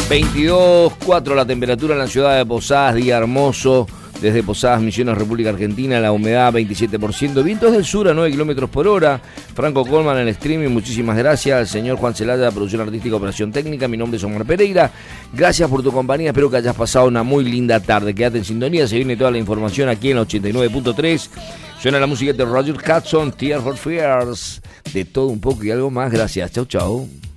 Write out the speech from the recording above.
22,4 la temperatura en la ciudad de Posadas, día hermoso. Desde Posadas, Misiones, República Argentina, la humedad 27%, vientos del sur a 9 kilómetros por hora. Franco Colman en el streaming, muchísimas gracias. Al señor Juan Celaya, producción artística, operación técnica. Mi nombre es Omar Pereira. Gracias por tu compañía, espero que hayas pasado una muy linda tarde. Quédate en sintonía, se viene toda la información aquí en la 89.3. Suena la música de Roger Hudson, Tears for Fears, de todo un poco y algo más. Gracias, chau chau.